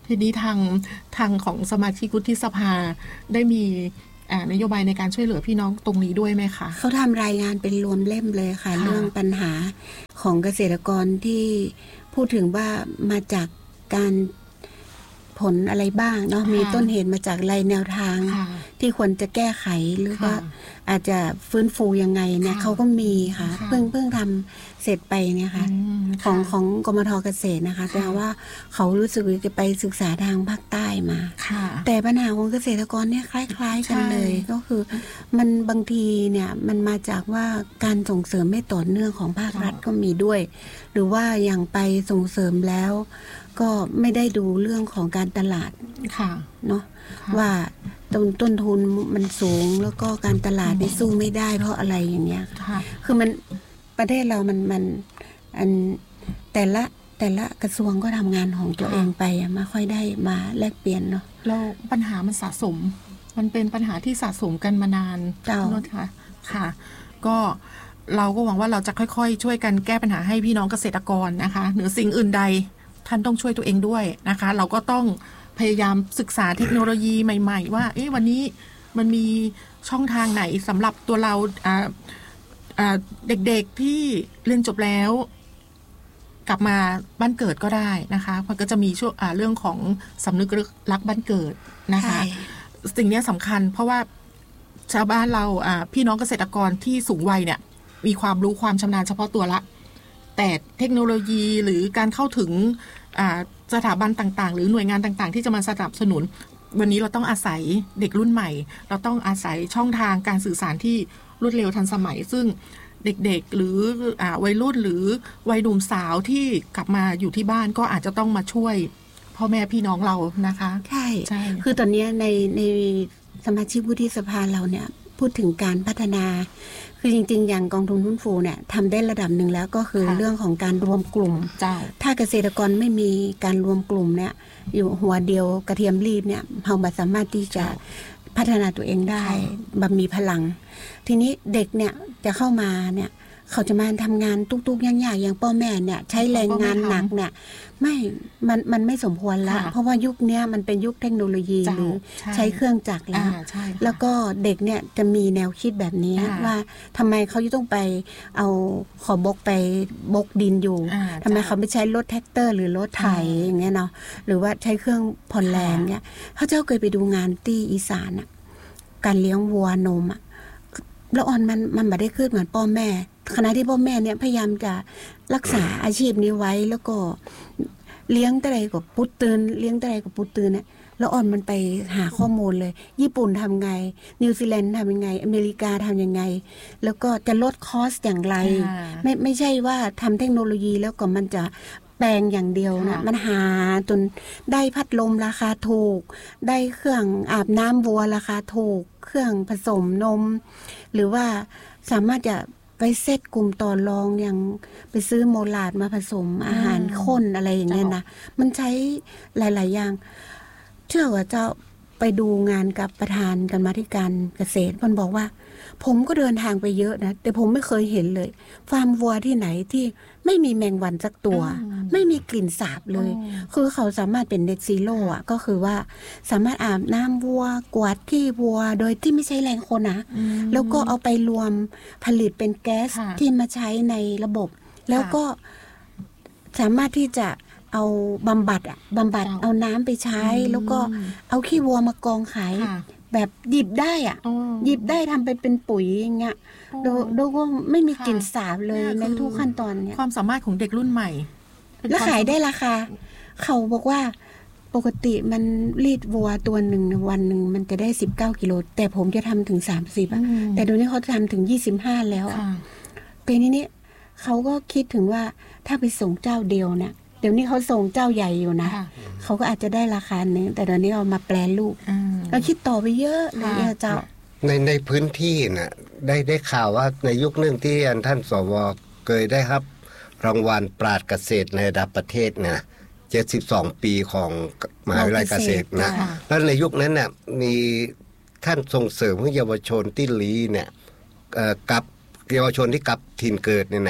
ทีนี้ทางทางของสมาชิกวุฒิสภาได้มีนโยบายในการช่วยเหลือพี่น้องตรงนี้ด้วยไหมคะเขาทำรายงานเป็นรวมเล่มเลยค่ะเรื่องปัญหาของเกษตรกรที่พูดถึงว่ามาจากการผลอะไรบ้างเนาะมีต้นเหตุมาจากอะไรแนวทางที่ควรจะแก้ไขหรือว่าอาจจะฟื้นฟูยังไงเนี่ยเขาก็มีค่ะเพิ่งเพิ่งทำเสร็จไปเนี่ยค่ะของของกมท.เกษตรนะคะแต่ว่าเขารู้สึกจะไปศึกษาทางภาคใต้มาแต่ปัญหาของเกษตรกรเนี่ยคล้ายๆกันเลยก็คือมันบางทีเนี่ยมันมาจากว่าการส่งเสริมไม่ต่อเนื่องของภาครัฐก็มีด้วยหรือว่าอย่างไปส่งเสริมแล้วก็ไม่ได้ดูเรื่องของการตลาดเนาะว่าต้นต้นทุนมันสูงแล้วก็การตลาดได้สู้ไม่ได้เพราะอะไรอย่างเงี้ยคือมันประเทศเรามันมันอันแต่ละแต่ละกระทรวงก็ทำงานของตัวเองไปไม่ค่อยได้มาแลกเปลี่ยนเนาะแล้วปัญหามันสะสมมันเป็นปัญหาที่สะสมกันมานานค่ะค่ะก็เราก็หวังว่าเราจะค่อยๆช่วยกันแก้ปัญหาให้พี่น้องเกษตรกรนะคะเหนือสิ่งอื่นใดท่านต้องช่วยตัวเองด้วยนะคะเราก็ต้องพยายามศึกษาเทคโนโลยีใหม่ๆว่าเอ๊ะวันนี้มันมีช่องทางไหนสำหรับตัวเราอ่าอ่าเด็กๆที่เรียนจบแล้วกลับมาบ้านเกิดก็ได้นะคะมันก็จะมีช่วงเรื่องของสำนึกรักบ้านเกิดนะคะสิ่งนี้สำคัญเพราะว่าชาวบ้านเราพี่น้องเกษตรกรที่สูงวัยเนี่ยมีความรู้ความชำนาญเฉพาะตัวละแต่เทคโนโลยีหรือการเข้าถึงสถาบันต่างๆหรือหน่วยงานต่างๆที่จะมาสนับสนุนวันนี้เราต้องอาศัยเด็กรุ่นใหม่เราต้องอาศัยช่องทางการสื่อสารที่รวดเร็วทันสมัยซึ่งเด็กๆหรืออ่าวัยรุ่นหรือวัยหนุ่มสาวที่กลับมาอยู่ที่บ้านก็อาจจะต้องมาช่วยพ่อแม่พี่น้องเรานะคะใช่ใช่คือตอนนี้ในในสมาชิกวุฒิสภาเราเนี่ยพูดถึงการพัฒนาคือจริงๆอย่างกองทุนฟื้นฟูเนี่ยทำได้ระดับหนึ่งแล้วก็คือเรื่องของการรวมกลุ่มถ้าเกษตรกรไม่มีการรวมกลุ่มเนี่ยอยู่หัวเดียวกระเทียมรีบเนี่ยเราไม่สามารถที่จะพัฒนาตัวเองได้แบบมีพลังทีนี้เด็กเนี่ยจะเข้ามาเนี่ยเขาจะมาทำงานตุกๆยากๆอย่างพ่อแม่เนี่ยใช้แรงงานหนักเนี่ยไม่มันมันไม่สมควรแล้วเพราะว่ายุคนี้มันเป็นยุคเทคโนโลยีหรือใช้เครื่องจักรแล้วแล้วก็เด็กเนี่ยจะมีแนวคิดแบบนี้ว่าทำไมเขาจะต้องไปเอาขอบกไปบกดินอยู่ทำไมเขาไม่ใช้รถแท็กเตอร์หรือรถไถอย่างเงี้ยเนาะหรือว่าใช้เครื่องผ่อนแรงเนี่ยเขาเจ้าเคยไปดูงานที่อีสานอะการเลี้ยงวัวนมอะแล้วอ่อนมันมันไม่ได้ขึ้นเหมือนพ่อแม่ขณะที่พ่อแม่เนี่ยพยายามจะรักษาอาชีพนี้ไว้แล้วก็เลี้ยงแต่ไรกับปุตตื่นเลี้ยงแต่ไรกับปุตตื่นเนี่ยแล้วอ่อนมันไปหาข้อมูลเลยญี่ปุ่นทำไงนิวซีแลนด์ทำยังไงอเมริกาทำยังไงแล้วก็จะลดคอสอย่างไรไม่ไม่ใช่ว่าทำเทคโนโลยีแล้วก็มันจะแปลงอย่างเดียวนะมันหาจนได้พัดลมราคาถูกได้เครื่องอาบน้ำวัวราคาถูกเครื่องผสมนมหรือว่าสามารถจะไปเซตกลุ่มต่อรองอย่างไปซื้อโมลาดมาผสมอาหารข้นอะไรอย่างเงี้ยนะมันใช้หลายๆอย่างเชื่อว่าเจ้าไปดูงานกับประธานกรรมาธิการเกษตรมันบอกว่าผมก็เดินทางไปเยอะนะแต่ผมไม่เคยเห็นเลยฟาร์มวัวที่ไหนที่ไม่มีแมงวันสักตัวไม่มีกลิ่นสาบเลยคือเขาสามารถเป็นเน็ตซีโร่อ่ะก็คือว่าสามารถอาบน้ำวัวกวาดขี้วัวโดยที่ไม่ใช้แรงคนนะแล้วก็เอาไปรวมผลิตเป็นแก๊สที่มาใช้ในระบบแล้วก็สามารถที่จะเอาบำบัดอ่ะบำบัดเอาน้ำไปใช้แล้วก็เอาขี้วัวมากองขายแบบหยิบได้อ่ะหยิบได้ทำไปเป็นปุ๋ยอย่างเงี้ยโดโดก็ไม่มีกลิ่นสาบเลยในทุกขั้นตอนเนี่ยความสามารถของเด็กรุ่นใหม่แล้วขายได้ราคาเขาบอกว่าปกติมันรีดวัวตัวหนึ่งวันหนึ่งมันจะได้สิบเก้ากิโลแต่ผมจะทำถึงสามสิบอ่ะแต่เดี๋ยวนี้เขาทำถึงยี่สิบห้าแล้วอ่ะเป็นนี้เนี่ยเขาก็คิดถึงว่าถ้าไปส่งเจ้าเดียวเนี่ยเดี๋ยวนี้เขาส่งเจ้าใหญ่อยู่นะเขาก็อาจจะได้ราคาหนึ่งแต่เดี๋ยวนี้เอามาแปลรูปเราคิดต่อไปเยอะเลยเจ้าในในพื้นที่น่ะได้ได้ข่าวว่าในยุคหนึ่งที่ท่านสวเคยได้ครับรางวัลปราชญ์เกษตรในระดับประเทศนะเจ็ดสิบสองปีของมหาวิทยาลัยเกษตรนะแล้วในยุคนั้นน่ะมีท่านส่งเสริมให้เยาวชนที่ลีเนี่ยกับเยาวชนที่กลับถิ่นเกิดเนี่ยนะ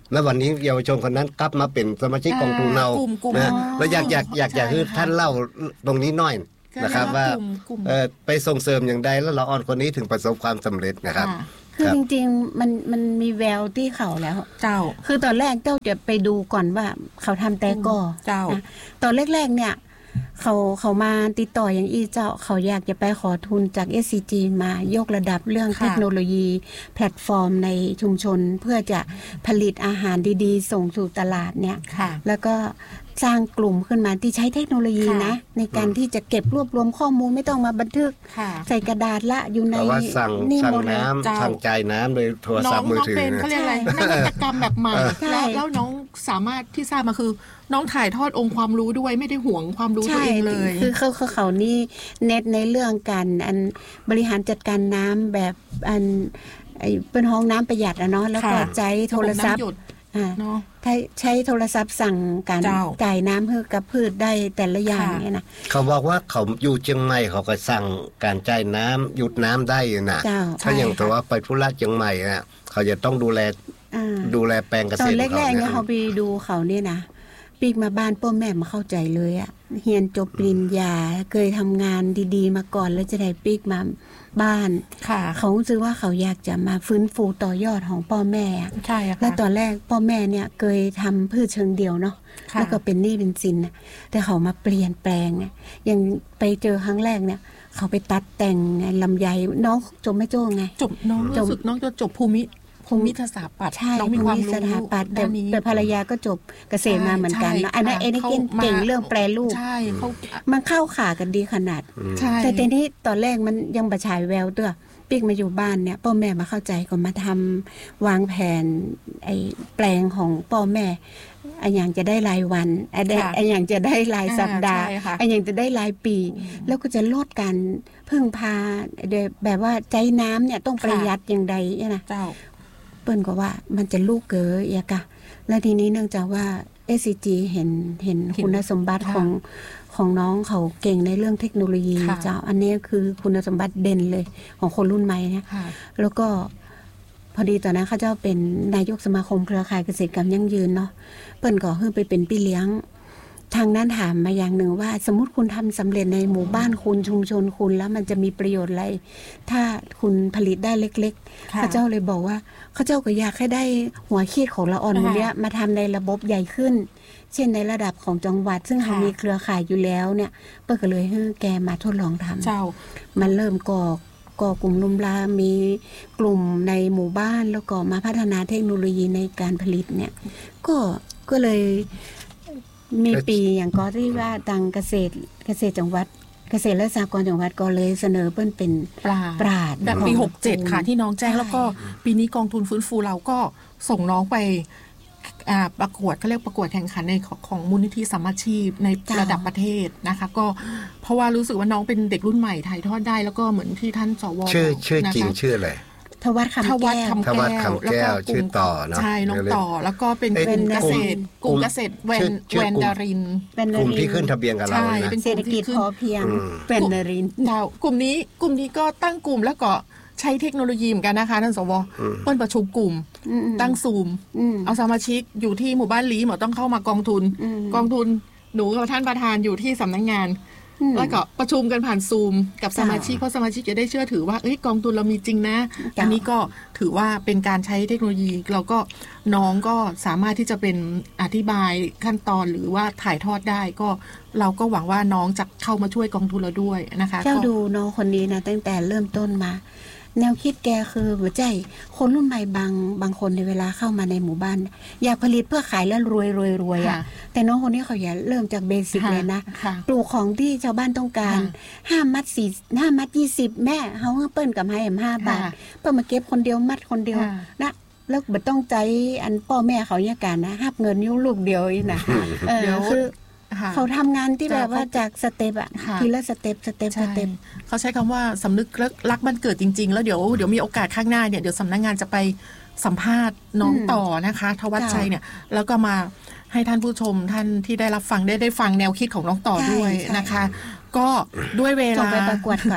แล้ววันนี้เยาวชนคนนั้นกลับมาเป็นสมาชิกกองทุนเรานะแล้วอยากอยากอยากอยากให้ท่านเล่าตรงนี้หน่อยนะครับว่าไปส่งเสริมอย่างใดแล้วละอ่อนคนนี้ถึงประสบความสำเร็จนะครับคือจริงๆมันมันมีแววที่เขาแล้วเจ้าคือตอนแรกเจ้าจะไปดูก่อนว่าเขาทำแต่ก่อเจ้าตอนแรกๆเนี่ยเขาเขามาติดต่ออย่างอีเจ้าเขาอยากจะไปขอทุนจาก เอส ซี จี มายกระดับเรื่องเทคโนโลยีแพลตฟอร์มในชุมชนเพื่อจะผลิตอาหารดีๆส่งสู่ตลาดเนี่ยแล้วก็สร้างกลุ่มขึ้นมาที่ใช้เทคโนโลยีนะในการที่จะเก็บรวบรวมข้อมูลไม่ต้องมาบันทึกใส่กระดาษละอยู่ในนี่หมดเลยสั่งจ่ายน้ำโดยโทรศัพท์มือถือน้องเป็นเขาเรียกอะไรนวัตกรรมแบบใหม่แล้วแล้วน้องสามารถที่ทราบมาคือน้องถ่ายทอดองค์ความรู้ด้วยไม่ได้ห่วงความรู้ตัวเองเลยคือเขาเขาเขานี่เน็ตในเรื่องการอันบริหารจัดการน้ำแบบอันไอเป็นห้องน้ำประหยัดอะเนาะแล้วก็ใช้โทรศัพท์ใช้โทรศัพท์สั่งการจ่ายน้ำเพื่อกับพืชได้แต่ละอย่างเนี่ยนะเขาบอกว่าเขาอยู่เชียงใหม่เขาก็สั่งการจ่ายน้ำหยุดน้ำได้นะถ้าอย่างแต่ว่าไปธุระเชียงใหม่อ่ะเขาจะต้องดูแลดูแลแปลงเกษตรตอนแรกๆเนี่ยเขาไปดูเขาเนี่ยนะปีกมาบ้านพ่อแม่มาเข้าใจเลยอ่ะเรียนจบปริญญาเคยทำงานดีๆมาก่อนแล้วจะได้ปีกมาบ้านเขารู้สึกว่าเขาอยากจะมาฟื้นฟูต่อยอดของพ่อแม่ใช่ค่ะแล้วตอนแรกพ่อแม่เนี่ยเคยทำพืชเชิงเดียวเนาะแล้วก็เป็นหนี้เป็นสินแต่เขามาเปลี่ยนแปลงเนี่ยยังไปเจอครั้งแรกเนี่ยเขาไปตัดแต่งลำไยน้องจบไม่โจ้ไงจบน้องรู้สึกน้องจะจบภูมิภูมิสถาปัตย์น้องมีความรู้สถาปัตย์แต่ภรรยาก็จบเกษตรมาเหมือนกันนะอันนั้นเอ็นเก่งเรื่องแปรรูปใช่เขามันเข้าขากันดีขนาดแต่ทีนี้ตอนแรกมันยังบ่ฉายแววตัวปิ๊กมาอยู่บ้านเนี่ยพ่อแม่มาเข้าใจก็มาทำวางแผนไอ้แปลงของพ่อแม่ไอ้อย่างจะได้รายวันไอ้ไอ้อย่างจะได้รายสัปดาห์ไอ้อย่างจะได้รายปีแล้วก็จะลดการพึ่งพาแบบว่าใจน้ำเนี่ยต้องประหยัดอย่างใดนะเปิ้นก็ว่ามันจะลูกเก๋ออีกะแล้วทีนี้เนื่องจากว่า เอส ซี จี เห็นเห็นคุณสมบัติของของน้องเขาเก่งในเรื่องเทคโนโลยีเจ้าอันนี้คือคุณสมบัติเด่นเลยของคนรุ่นใหม่เนี่ยแล้วก็พอดีตอนนั้นเขาเจ้าเป็นนายกสมาคมเครือข่ายเกษตรกรรมยั่งยืนเนาะเปิ้นก็เพิ่งไปเป็นพี่เลี้ยงทางนั้นถามมาอย่างหนึ่งว่าสมมุติคุณทำสำเร็จในหมู่บ้านคุณชุมชนคุณแล้วมันจะมีประโยชน์อะไรถ้าคุณผลิตได้เล็กๆเขาเจ้าเลยบอกว่าเขาเจ้าก็อยากให้ได้หัวคิดของละอ่อนเนี้ยมาทำในระบบใหญ่ขึ้นเช่นในระดับของจังหวัดซึ่งเขามีเครือข่ายอยู่แล้วเนี่ยเปิ้ลก็เลยให้แกมาทดลองทำเจ้ามันเริ่มก่อก่อกลุ่มลุมลามีกลุ่มในหมู่บ้านแล้วก็มาพัฒนาเทคโนโลยีในการผลิตเนี่ยก็ก็เลยมีปีอย่างก็ที่ว่าทางเกษตรเกษตรจังหวัดเกษตรและสหกรณ์จังหวัดก็เลยเสนอเปิ้ลเป็นปราปราดแบบปีหกสิบเจ็ดค่ะที่น้องแจ้งแล้วก็ปีนี้กองทุนฟื้นฟูเราก็ส่งน้องไปประกวดเขาเรียกประกวดแข่งขันในของมูลนิธิสามัคคีในระดับประเทศนะคะก็เพราะว่ารู้สึกว่าน้องเป็นเด็กรุ่นใหม่ถ่ายทอดได้แล้วก็เหมือนที่ท่านสวชื่อชื่อจริงชื่ออะไรทวัฒน์คำแก้วทวัฒน์คำแก้วชื่อต่อเนาะใช่น้องต่อแล้วก็เป็นกลุ่มเกษตรกลุ่มเกษตรแวนแวนดารินกลุ่มที่ขึ้นทะเบียนกับเราเป็นเศรษฐกิจพอเพียงแวนดารินกลุ่มนี้กลุ่มนี้ก็ตั้งกลุ่มแล้วก็ใช้เทคโนโลยีเหมือนกันนะคะท่านสวเปิ้ลประชุมกลุ่มตั้งซูมเอาสมาชิกอยู่ที่หมู่บ้านลีหมอต้องเข้ามากองทุนกองทุนหนูกับท่านประธานอยู่ที่สำนักงานแล้วก็ประชุมกันผ่านซูมกับสมาชิกเพราะสมาชิกจะได้เชื่อถือว่าเอ้ยกองทุนเรามีจริงนะอันนี้ก็ถือว่าเป็นการใช้เทคโนโลยีเราก็น้องก็สามารถที่จะเป็นอธิบายขั้นตอนหรือว่าถ่ายทอดได้ก็เราก็หวังว่าน้องจะเข้ามาช่วยกองทุนเราด้วยนะคะเจ้าดูน้องคนนี้นะตั้งแต่เริ่มต้นมาแนวคิดแกคือหัวใจคนรุ่นใหม่บางบางคนในเวลาเข้ามาในหมู่บ้านอยากผลิตเพื่อขายแล้วรวยรวยรวยอ่ะแต่น้องคนนี้เขาอยากเริ่มจากเบสิกเลยนะปลูกของที่ชาวบ้านต้องการห้ามัดสี่ห้ามัดยี่สิบแม่เขาเปิ้ลกับให้แอมห้าบาทเปิ้ลมาเก็บคนเดียวมัดคนเดียวนะแล้วไม่ต้องใจอันพ่อแม่เขาเนี่ยกันนะหับเงินยุ่งลูกเดียวนะเออคือเขาทำงานที่แบบว่าจากสเต็ปอะทีละสเต็ปสเต็ปสเต็ปเขาใช้คำว่าสำนึกรักบ้านเกิดจริงๆแล้วเดี๋ยวเดี๋ยวมีโอกาสข้างหน้าเนี่ยเดี๋ยวสำนักงานจะไปสัมภาษณ์น้องต่อนะคะทวัชชัยเนี่ยแล้วก็มาให้ท่านผู้ชมท่านที่ได้รับฟังได้ได้ฟังแนวคิดของน้องต่อด้วยนะคะก็ด้วยเวลาไปประกวดก่อนนะ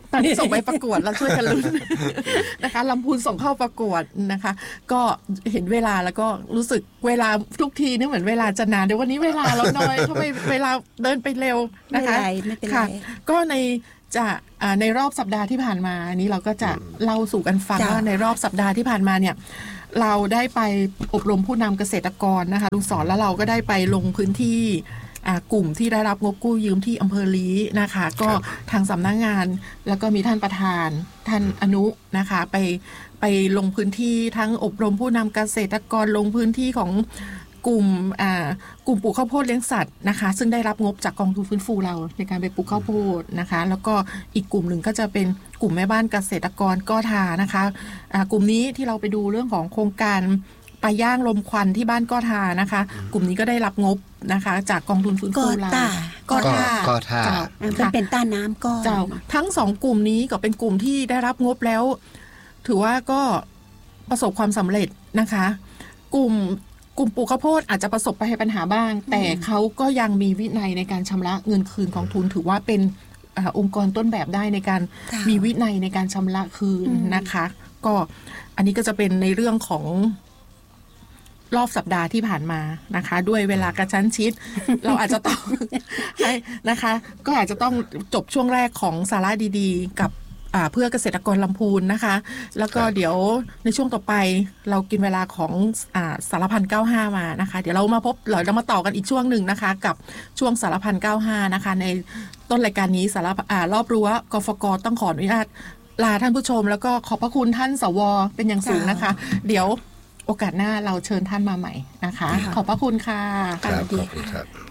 ตอนนี้ส่งไปประกวดแล้วช่วยกันลุ้น นะคะลำพูนส่งเข้าประกวดนะคะ ก็เห็นเวลาแล้วก็รู้สึกเวลาทุกทีนี่เหมือนเวลาจะนานเดี๋ยววันนี้เวลาเราน้อยทำไมเวลาเดินไปเร็วนะคะไม่เป็นไรไม่เป็นไรค่ะก็ในจะในรอบสัปดาห์ที่ผ่านมาอันนี้เราก็จะเล่าสู่กันฟังว่าในรอบสัปดาห์ที่ผ่านมาเนี่ยเราได้ไปอบรมผู้นำเกษตรกรนะคะลุงสอนแล้วเราก็ได้ไปลงพื้นที่กลุ่มที่ได้รับงบกู้ยืมที่อำเภอลีนะคะก็ทางสำนักงานแล้วก็มีท่านประธานท่านอนุนะคะไปไปลงพื้นที่ทั้งอบรมผู้นำเกษตรกรลงพื้นที่ของกลุ่มอ่ากลุ่มปลูกข้าวโพดเลี้ยงสัตว์นะคะซึ่งได้รับงบจากกองทุนฟื้นฟูเราในการไปปลูกข้าวโพดนะคะแล้วก็อีกกลุ่มหนึ่งก็จะเป็นกลุ่มแม่บ้านเกษตรกรก็ทานะคะอ่ากลุ่มนี้ที่เราไปดูเรื่องของโครงการปลาย่างลมควันที่บ้านก็ทานะคะกลุ่มนี้ก็ได้รับงบนะคะจากกองทุนฟื้นฟูเราก็ทาก็ทามันเป็นต้านน้ำก็เจ้าทั้งสองกลุ่มนี้ก็เป็นกลุ่มที่ได้รับงบแล้วถือว่าก็ประสบความสำเร็จนะคะกลุ่มกลุ่มปลูกข้าวโพดอาจจะประสบปัญหาบ้างแต่เขาก็ยังมีวินัยในการชำระเงินคืนของทุนถือว่าเป็นอองค์กรต้นแบบได้ในการมีวินัยในการชำระคืนนะคะก็อันนี้ก็จะเป็นในเรื่องของรอบสัปดาห์ที่ผ่านมานะคะด้วยเวลากระชั้นชิด เราอาจจะต้องให้นะคะก็อาจจะต้องจบช่วงแรกของสาระดีๆกับเพื่อเกษตรกรลำพูนนะคะแล้วก็เดี๋ยวในช่วงต่อไปเรากินเวลาของอ่าสารพันเก้าห้ามานะคะเดี๋ยวเรามาพบเรามาต่อกันอีกช่วงหนึ่งนะคะกับช่วงสารพันเก้าห้านะคะในต้นรายการนี้สารอ่ารอบรั้วกฟก.ต้องขออนุญาตลาท่านผู้ชมแล้วก็ขอบพระคุณท่านสวเป็นอย่างสูงนะคะเดี๋ยวโอกาสหน้าเราเชิญท่านมาใหม่นะคะขอบพระคุณค่ะครับขอบคุณครับ